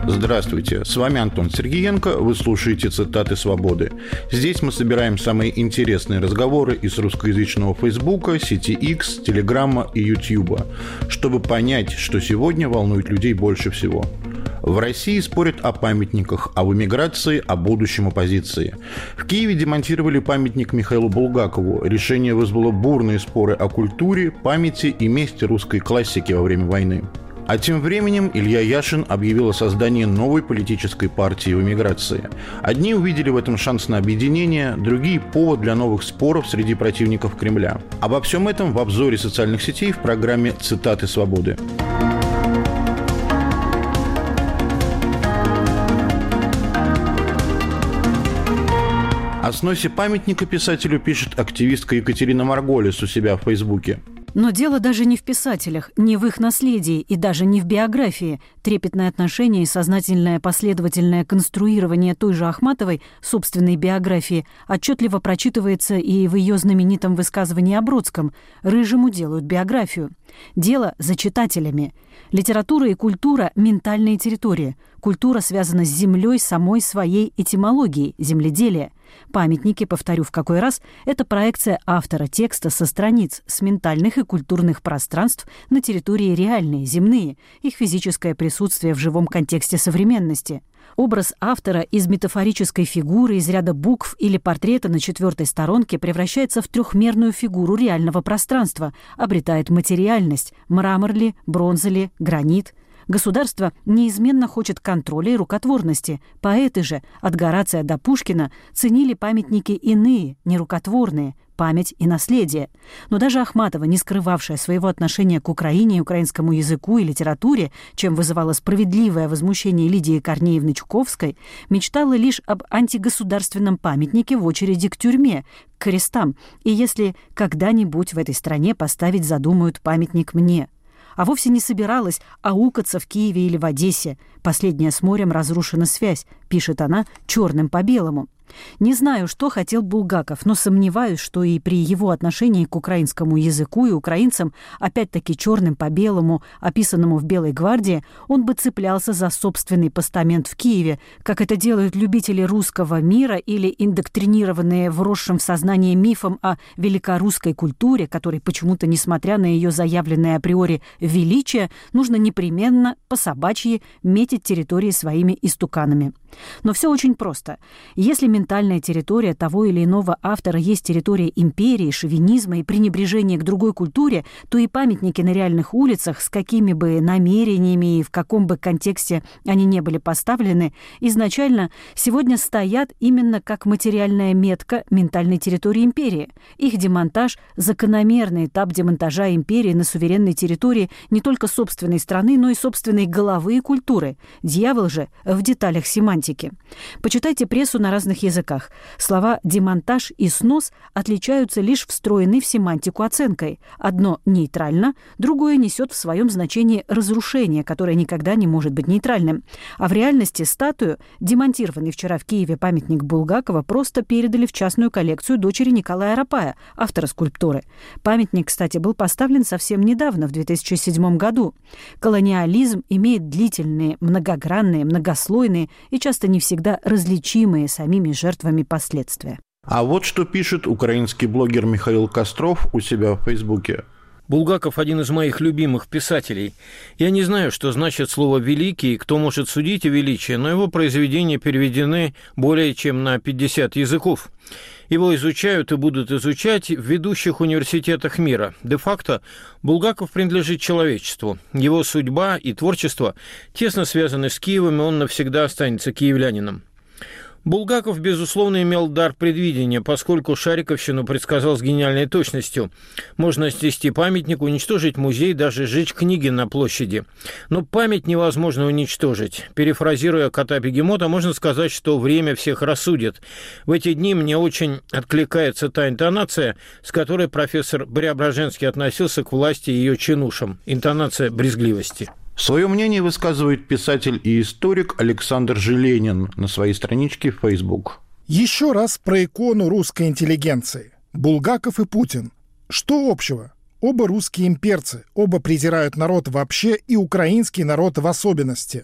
Здравствуйте, с вами Антон Сергеенко, вы слушаете «Цитаты свободы». Здесь мы собираем самые интересные разговоры из русскоязычного Фейсбука, сети X, Телеграма и Ютьюба, чтобы понять, что сегодня волнует людей больше всего. В России спорят о памятниках, об эмиграции, о будущем оппозиции. В Киеве демонтировали памятник Михаилу Булгакову. Решение вызвало бурные споры о культуре, памяти и месте русской классики во время войны. А тем временем Илья Яшин объявил о создании новой политической партии в эмиграции. Одни увидели в этом шанс на объединение, другие – повод для новых споров среди противников Кремля. Обо всем этом в обзоре социальных сетей в программе «Цитаты свободы». О сносе памятника писателю пишет активистка Екатерина Марголис у себя в Фейсбуке. Но дело даже не в писателях, не в их наследии и даже не в биографии. Трепетное отношение и сознательное последовательное конструирование той же Ахматовой собственной биографии отчетливо прочитывается и в ее знаменитом высказывании о Бродском: «Рыжему делают биографию». Дело за читателями. Литература и культура – ментальные территории. Культура связана с землей самой своей этимологией – земледелие. Памятники, повторю в какой раз, это проекция автора текста со страниц, с ментальных и культурных пространств на территории реальные, земные, их физическое присутствие в живом контексте современности. Образ автора из метафорической фигуры, из ряда букв или портрета на 4-й сторонке превращается в трехмерную фигуру реального пространства, обретает материальность – мрамор ли, бронза ли, гранит. Государство неизменно хочет контроля и рукотворности. Поэты же, от Горация до Пушкина, ценили памятники иные, нерукотворные, память и наследие. Но даже Ахматова, не скрывавшая своего отношения к Украине и украинскому языку и литературе, чем вызывало справедливое возмущение Лидии Корнеевны Чуковской, мечтала лишь об антигосударственном памятнике в очереди к тюрьме, к крестам, и если когда-нибудь в этой стране поставить задумают памятник мне. А вовсе не собиралась аукаться в Киеве или в Одессе. Последняя с морем разрушена связь, пишет она черным по белому. Не знаю, что хотел Булгаков, но сомневаюсь, что и при его отношении к украинскому языку и украинцам, опять-таки черным по белому, описанному в «Белой гвардии», он бы цеплялся за собственный постамент в Киеве, как это делают любители русского мира или индоктринированные вросшим в сознание мифом о великорусской культуре, которой почему-то, несмотря на ее заявленное априори величие, нужно непременно по-собачьи метить территории своими истуканами. Но все очень просто. Если ментальная территория того или иного автора есть территория империи, шовинизма и пренебрежения к другой культуре, то и памятники на реальных улицах, с какими бы намерениями и в каком бы контексте они не были поставлены, изначально сегодня стоят именно как материальная метка ментальной территории империи. Их демонтаж – закономерный этап демонтажа империи на суверенной территории не только собственной страны, но и собственной головы и культуры. Дьявол же в деталях семантики. Почитайте прессу на разных языках. Слова «демонтаж» и «снос» отличаются лишь встроенной в семантику оценкой. Одно нейтрально, другое несет в своем значении разрушение, которое никогда не может быть нейтральным. А в реальности статую, демонтированный вчера в Киеве памятник Булгакова, просто передали в частную коллекцию дочери Николая Рапая, автора скульптуры. Памятник, кстати, был поставлен совсем недавно, в 2007 году. Колониализм имеет длительные, многогранные, многослойные и часто не всегда различимые самими жертвами последствия. А вот что пишет украинский блогер Михаил Костров у себя в Фейсбуке. Булгаков – один из моих любимых писателей. Я не знаю, что значит слово «великий», кто может судить о величии, но его произведения переведены более чем на 50 языков. Его изучают и будут изучать в ведущих университетах мира. Де-факто Булгаков принадлежит человечеству. Его судьба и творчество тесно связаны с Киевом, и он навсегда останется киевлянином. Булгаков, безусловно, имел дар предвидения, поскольку шариковщину предсказал с гениальной точностью. Можно снести памятник, уничтожить музей, даже сжечь книги на площади. Но память невозможно уничтожить. Перефразируя кота-бегемота, можно сказать, что время всех рассудит. В эти дни мне очень откликается та интонация, с которой профессор Преображенский относился к власти и ее чинушам. Интонация брезгливости. Свое мнение высказывает писатель и историк Александр Желенин на своей страничке в Facebook. Еще раз про икону русской интеллигенции. Булгаков и Путин. Что общего? Оба русские имперцы, оба презирают народ вообще и украинский народ в особенности.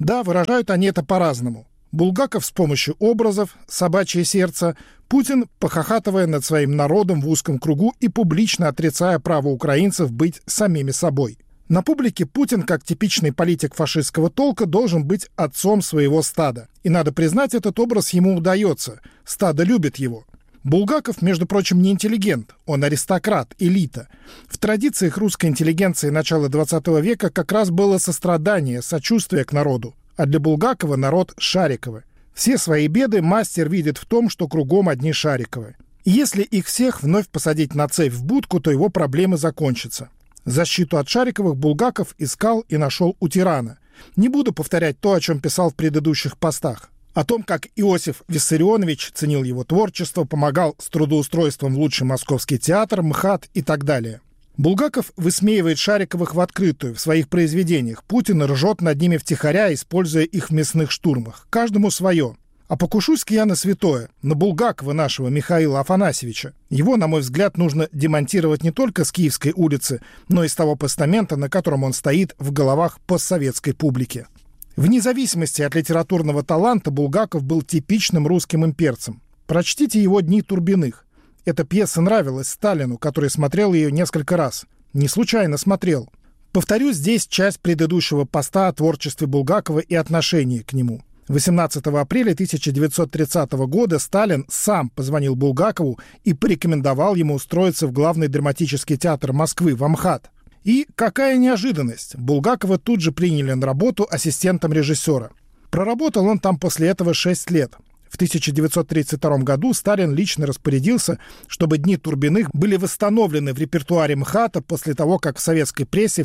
Да, выражают они это по-разному. Булгаков с помощью образов «Собачье сердце», Путин, похохатывая над своим народом в узком кругу и публично отрицая право украинцев быть самими собой. На публике Путин, как типичный политик фашистского толка, должен быть отцом своего стада. И надо признать, этот образ ему удается. Стадо любит его. Булгаков, между прочим, не интеллигент, он аристократ, элита. В традициях русской интеллигенции начала XX века как раз было сострадание, сочувствие к народу. А для Булгакова народ Шариковы. Все свои беды мастер видит в том, что кругом одни Шариковы. И если их всех вновь посадить на цепь в будку, то его проблемы закончатся. Защиту от Шариковых Булгаков искал и нашел у тирана. Не буду повторять то, о чем писал в предыдущих постах. О том, как Иосиф Виссарионович ценил его творчество, помогал с трудоустройством в лучший московский театр, МХАТ и так далее. Булгаков высмеивает Шариковых в открытую, в своих произведениях. Путин ржет над ними втихаря, используя их в мясных штурмах. Каждому свое. А покушусь-ка я на святое, на Булгакова нашего Михаила Афанасьевича. Его, на мой взгляд, нужно демонтировать не только с Киевской улицы, но и с того постамента, на котором он стоит в головах постсоветской публики. Вне зависимости от литературного таланта Булгаков был типичным русским имперцем. Прочтите его «Дни Турбиных». Эта пьеса нравилась Сталину, который смотрел ее несколько раз. Не случайно смотрел. Повторю здесь часть предыдущего поста о творчестве Булгакова и отношении к нему. 18 апреля 1930 года Сталин сам позвонил Булгакову и порекомендовал ему устроиться в главный драматический театр Москвы, в МХАТ. И какая неожиданность! Булгакова тут же приняли на работу ассистентом режиссера. Проработал он там после этого 6 лет. В 1932 году Сталин лично распорядился, чтобы «Дни Турбиных» были восстановлены в репертуаре МХАТа после того, как в советской прессе в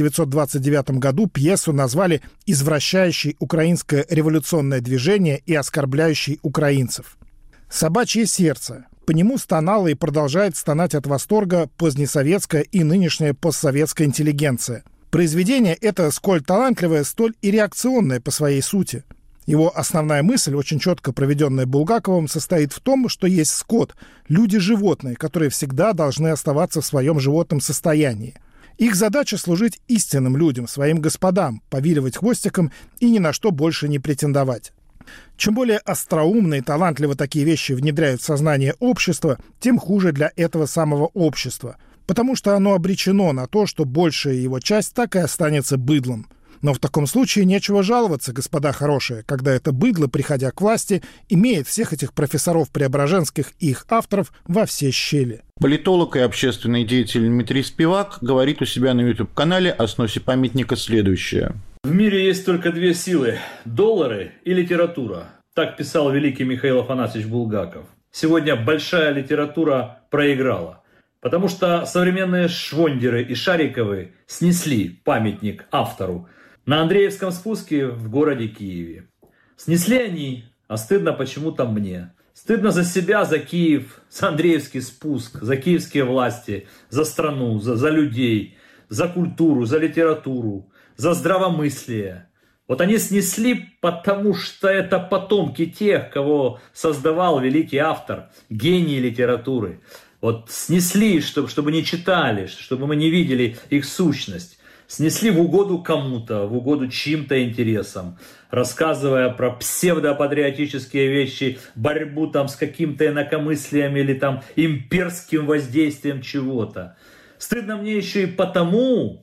1929 году пьесу назвали «извращающей украинское революционное движение и оскорбляющей украинцев». «Собачье сердце». По нему стонала и продолжает стонать от восторга позднесоветская и нынешняя постсоветская интеллигенция. Произведение это сколь талантливое, столь и реакционное по своей сути. Его основная мысль, очень четко проведенная Булгаковым, состоит в том, что есть скот, люди-животные, которые всегда должны оставаться в своем животном состоянии. Их задача служить истинным людям, своим господам, повиливать хвостиком и ни на что больше не претендовать. Чем более остроумно и талантливо такие вещи внедряют в сознание общества, тем хуже для этого самого общества, потому что оно обречено на то, что большая его часть так и останется быдлом. Но в таком случае нечего жаловаться, господа хорошие, когда это быдло, приходя к власти, имеет всех этих профессоров преображенских и их авторов во все щели. Политолог и общественный деятель Дмитрий Спивак говорит у себя на YouTube-канале о сносе памятника следующее. В мире есть только две силы – доллары и литература. Так писал великий Михаил Афанасьевич Булгаков. Сегодня большая литература проиграла, потому что современные Швондеры и Шариковы снесли памятник автору на Андреевском спуске в городе Киеве. Снесли они, а стыдно почему-то мне. Стыдно за себя, за Киев, за Андреевский спуск, за киевские власти, за страну, за людей, за культуру, за литературу, за здравомыслие. Вот они снесли, потому что это потомки тех, кого создавал великий автор, гений литературы. Вот снесли, чтобы не читали, чтобы мы не видели их сущность. Снесли в угоду кому-то, в угоду чьим-то интересам, рассказывая про псевдопатриотические вещи, борьбу там с каким-то инакомыслием или там имперским воздействием чего-то. Стыдно мне еще и потому,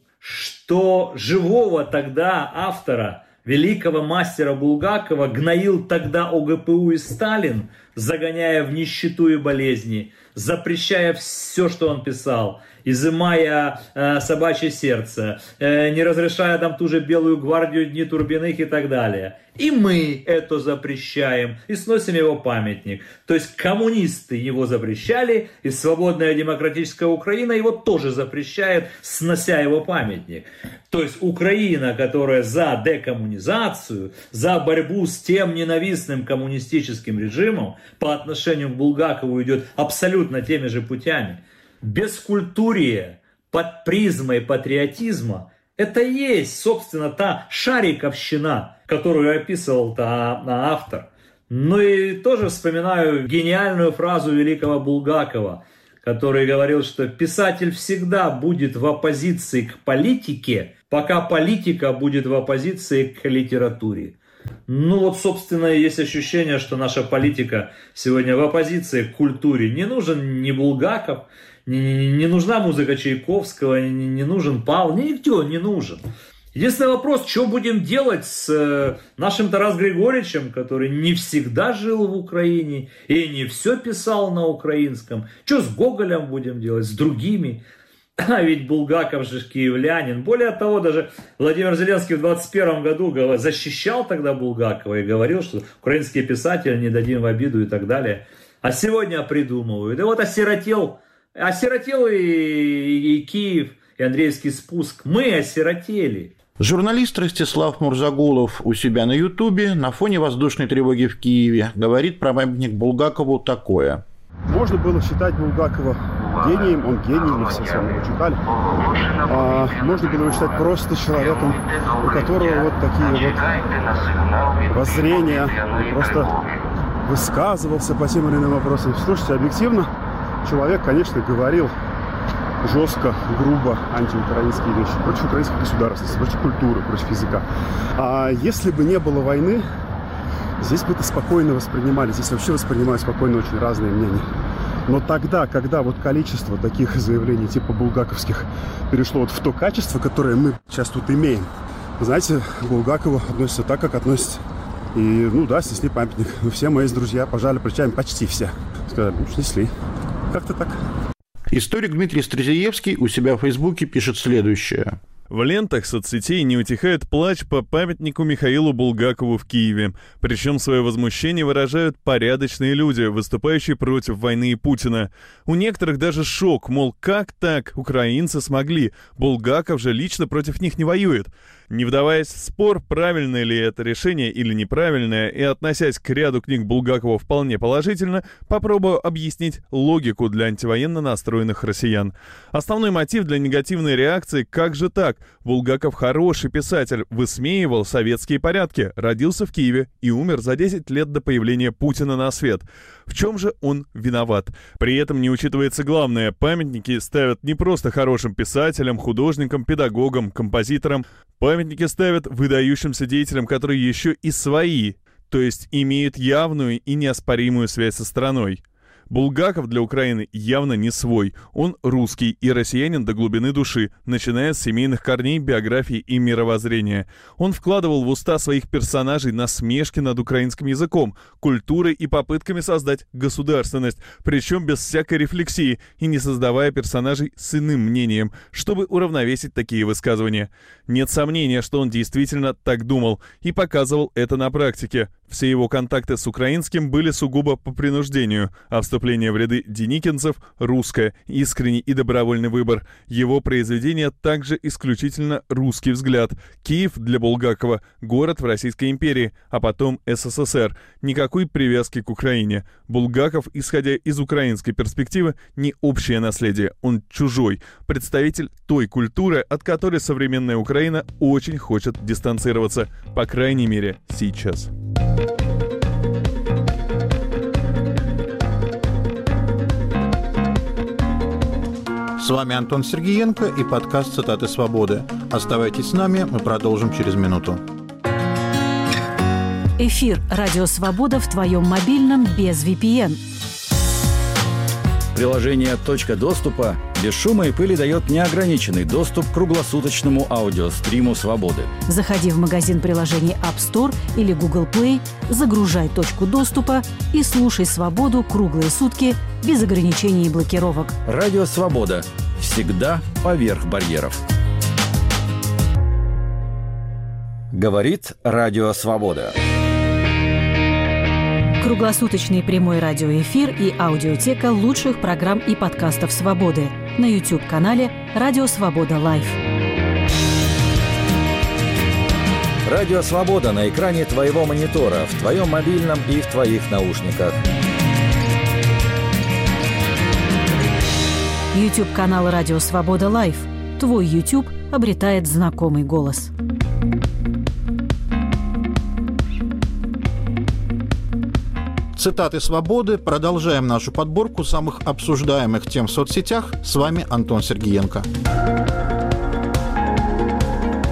что живого тогда автора, великого мастера Булгакова, гноил тогда ОГПУ и Сталин, загоняя в нищету и болезни, запрещая все, что он писал, изымая «Собачье сердце», не разрешая там ту же «Белую гвардию», «Дни Турбиных» и так далее. И мы это запрещаем и сносим его памятник. То есть коммунисты его запрещали, и свободная демократическая Украина его тоже запрещает, снося его памятник. То есть Украина, которая за декоммунизацию, за борьбу с тем ненавистным коммунистическим режимом, по отношению к Булгакову идет абсолютно теми же путями. Бескультурие под призмой патриотизма – это и есть, собственно, та шариковщина, которую описывал автор. Ну и тоже вспоминаю гениальную фразу великого Булгакова, который говорил, что писатель всегда будет в оппозиции к политике, пока политика будет в оппозиции к литературе. Ну вот, собственно, есть ощущение, что наша политика сегодня в оппозиции к культуре. Не нужен ни Булгаков, не нужна музыка Чайковского, не нужен Павел, никто не нужен. Единственный вопрос, что будем делать с нашим Тарасом Григорьевичем, который не всегда жил в Украине и не все писал на украинском. Что с Гоголем будем делать, с другими? А ведь Булгаков же киевлянин. Более того, даже Владимир Зеленский в 2021 году защищал тогда Булгакова и говорил, что украинские писатели не дадим в обиду и так далее. А сегодня придумывают. И вот осиротел и Киев, и Андреевский спуск. Мы осиротели. Журналист Ростислав Мурзагулов у себя на Ютубе на фоне воздушной тревоги в Киеве говорит про памятник Булгакову такое. Можно было считать Булгакова гением, он гений, мы все с вами его читали. Можно было его считать просто человеком, у которого вот такие вот воззрения, он просто высказывался по тем или иным вопросам. Слушайте, объективно, человек, конечно, говорил жестко, грубо антиукраинские вещи, против украинской государственности, против культуры, против языка. А если бы не было войны, здесь бы это спокойно воспринимали. Здесь вообще воспринимают спокойно очень разные мнения. Но тогда, когда вот количество таких заявлений типа булгаковских перешло вот в то качество, которое мы сейчас тут имеем, знаете, к Булгакову относятся так, как относятся. И, ну да, снесли памятник. Все мои друзья пожали плечами, почти все. Сказали, ну, снесли. Как-то так. Историк Дмитрий Стрезиевский у себя в Фейсбуке пишет следующее. В лентах соцсетей не утихает плач по памятнику Михаилу Булгакову в Киеве. Причем свое возмущение выражают порядочные люди, выступающие против войны и Путина. У некоторых даже шок, мол, как так украинцы смогли? Булгаков же лично против них не воюет. Не вдаваясь в спор, правильное ли это решение или неправильное, и относясь к ряду книг Булгакова вполне положительно, попробую объяснить логику для антивоенно настроенных россиян. Основной мотив для негативной реакции «как же так? Булгаков хороший писатель, высмеивал советские порядки, родился в Киеве и умер за 10 лет до появления Путина на свет. В чем же он виноват? При этом не учитывается главное. Памятники ставят не просто хорошим писателям, художникам, педагогам, композиторам. Памятники ставят выдающимся деятелям, которые еще и свои, то есть имеют явную и неоспоримую связь со страной. Булгаков для Украины явно не свой. Он русский и россиянин до глубины души, начиная с семейных корней, биографии и мировоззрения. Он вкладывал в уста своих персонажей насмешки над украинским языком, культурой и попытками создать государственность, причем без всякой рефлексии и не создавая персонажей с иным мнением, чтобы уравновесить такие высказывания. Нет сомнения, что он действительно так думал и показывал это на практике. Все его контакты с украинским были сугубо по принуждению, а вступление в ряды деникинцев – русское, искренний и добровольный выбор. Его произведения также исключительно русский взгляд. Киев для Булгакова – город в Российской империи, а потом СССР. Никакой привязки к Украине. Булгаков, исходя из украинской перспективы, не общее наследие, он чужой, представитель той культуры, от которой современная Украина очень хочет дистанцироваться, по крайней мере, сейчас. С вами Антон Сергиенко и подкаст «Цитаты свободы». Оставайтесь с нами, мы продолжим через минуту. Эфир «Радио Свобода» в твоем мобильном без VPN. Приложение «Точка доступа» без шума и пыли дает неограниченный доступ к круглосуточному аудиостриму «Свободы». Заходи в магазин приложений App Store или Google Play, загружай «Точку доступа» и слушай «Свободу» круглые сутки без ограничений и блокировок. Радио «Свобода». Всегда поверх барьеров. Говорит Радио Свобода. Круглосуточный прямой радиоэфир и аудиотека лучших программ и подкастов «Свободы» на YouTube-канале «Радио Свобода Лайв». Радио Свобода на экране твоего монитора, в твоем мобильном и в твоих наушниках. YouTube-канал «Радио Свобода Лайв». Твой YouTube обретает знакомый голос. Цитаты свободы. Продолжаем нашу подборку самых обсуждаемых тем в соцсетях. С вами Антон Сергиенко.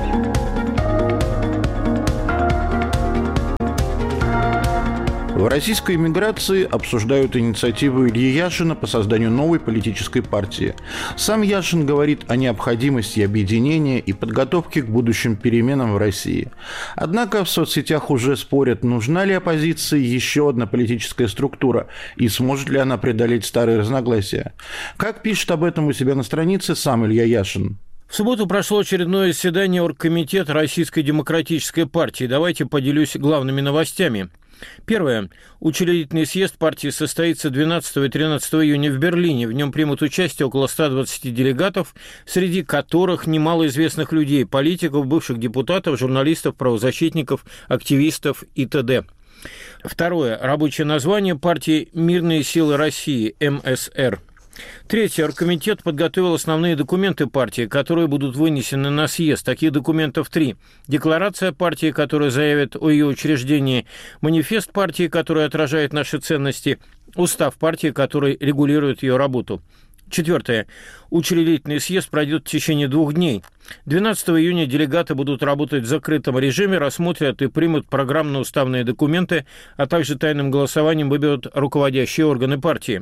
В российской эмиграции обсуждают инициативу Ильи Яшина по созданию новой политической партии. Сам Яшин говорит о необходимости объединения и подготовки к будущим переменам в России. Однако в соцсетях уже спорят, нужна ли оппозиции еще одна политическая структура и сможет ли она преодолеть старые разногласия. Как пишет об этом у себя на странице сам Илья Яшин. В субботу прошло очередное заседание Оргкомитета Российской демократической партии. Давайте поделюсь главными новостями. Первое. Учредительный съезд партии состоится 12 и 13 июня в Берлине. В нем примут участие около 120 делегатов, среди которых немало известных людей, политиков, бывших депутатов, журналистов, правозащитников, активистов и т.д. Второе. Рабочее название партии «Мирные силы России» МСР. Третье. Оргкомитет подготовил основные документы партии, которые будут вынесены на съезд. Таких документов 3. Декларация партии, которая заявит о ее учреждении, манифест партии, который отражает наши ценности, устав партии, который регулирует ее работу. Четвертое. Учредительный съезд пройдет в течение 2 дней. 12 июня делегаты будут работать в закрытом режиме, рассмотрят и примут программно-уставные документы, а также тайным голосованием выберут руководящие органы партии.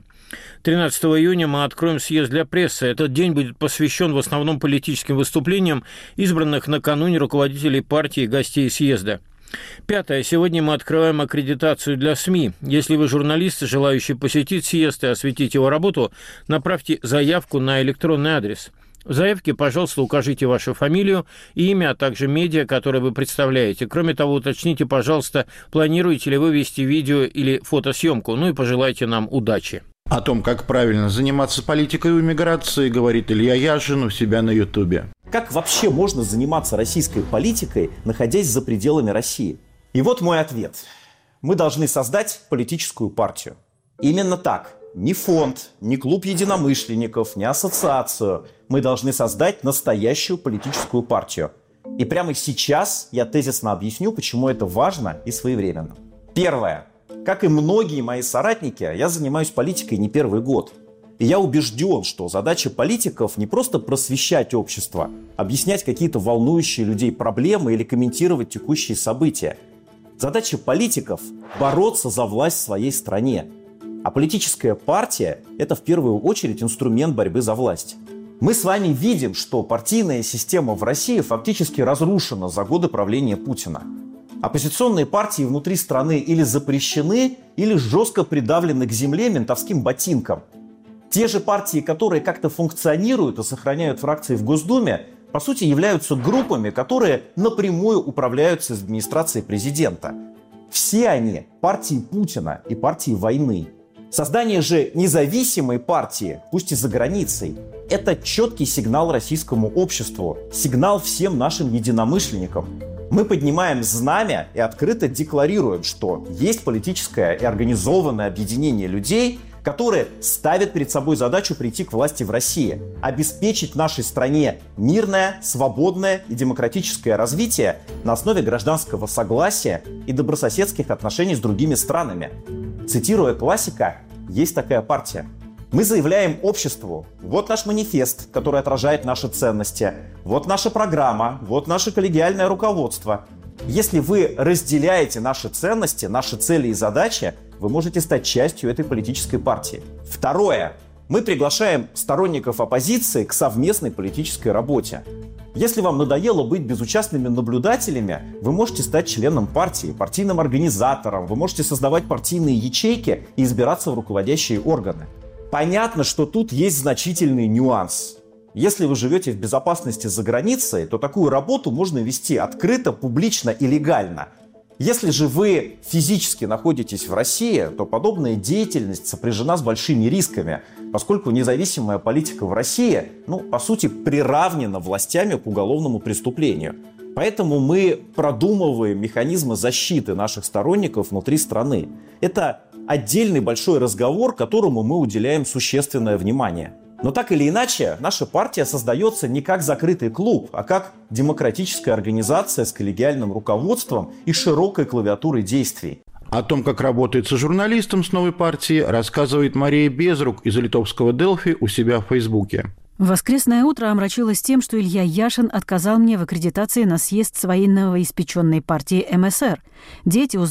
13 июня мы откроем съезд для прессы. Этот день будет посвящен в основном политическим выступлениям избранных накануне руководителей партии и гостей съезда. Пятое. Сегодня мы открываем аккредитацию для СМИ. Если вы журналист, желающий посетить съезд и осветить его работу, направьте заявку на электронный адрес. В заявке, пожалуйста, укажите вашу фамилию и имя, а также медиа, которые вы представляете. Кроме того, уточните, пожалуйста, планируете ли вы вести видео или фотосъемку. Ну и пожелайте нам удачи. О том, как правильно заниматься политикой в эмиграции, говорит Илья Яшин у себя на Ютубе. Как вообще можно заниматься российской политикой, находясь за пределами России? И вот мой ответ. Мы должны создать политическую партию. Именно так. Ни фонд, ни клуб единомышленников, ни ассоциацию. Мы должны создать настоящую политическую партию. И прямо сейчас я тезисно объясню, почему это важно и своевременно. Первое. Как и многие мои соратники, я занимаюсь политикой не первый год. И я убежден, что задача политиков не просто просвещать общество, объяснять какие-то волнующие людей проблемы или комментировать текущие события. Задача политиков – бороться за власть в своей стране. А политическая партия – это в первую очередь инструмент борьбы за власть. Мы с вами видим, что партийная система в России фактически разрушена за годы правления Путина. Оппозиционные партии внутри страны или запрещены, или жестко придавлены к земле ментовским ботинком. Те же партии, которые как-то функционируют и сохраняют фракции в Госдуме, по сути являются группами, которые напрямую управляются из администрации президента. Все они партии Путина и партии войны. Создание же независимой партии, пусть и за границей, это четкий сигнал российскому обществу, сигнал всем нашим единомышленникам. Мы поднимаем знамя и открыто декларируем, что есть политическое и организованное объединение людей, которые ставят перед собой задачу прийти к власти в России, обеспечить нашей стране мирное, свободное и демократическое развитие на основе гражданского согласия и добрососедских отношений с другими странами. Цитируя классика, есть такая партия. Мы заявляем обществу: вот наш манифест, который отражает наши ценности, вот наша программа, вот наше коллегиальное руководство. Если вы разделяете наши ценности, наши цели и задачи, вы можете стать частью этой политической партии. Второе. Мы приглашаем сторонников оппозиции к совместной политической работе. Если вам надоело быть безучастными наблюдателями, вы можете стать членом партии, партийным организатором, вы можете создавать партийные ячейки и избираться в руководящие органы. Понятно, что тут есть значительный нюанс. Если вы живете в безопасности за границей, то такую работу можно вести открыто, публично и легально. Если же вы физически находитесь в России, то подобная деятельность сопряжена с большими рисками, поскольку независимая политика в России, по сути, приравнена властями к уголовному преступлению. Поэтому мы продумываем механизмы защиты наших сторонников внутри страны. Это отдельный большой разговор, которому мы уделяем существенное внимание. Но так или иначе, наша партия создается не как закрытый клуб, а как демократическая организация с коллегиальным руководством и широкой клавиатурой действий. О том, как работает со журналистом с новой партией, рассказывает Мария Безрук из литовского Делфи у себя в Фейсбуке. В воскресное утро омрачилось тем, что Илья Яшин отказал мне в аккредитации на съезд своей новоиспеченной партии МСР. Дети, узнав